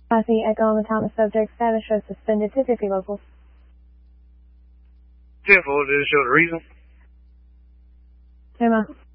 Classy Egon Thomas subject status shows suspended to 50 locals. 10-4, did it show the reason? 10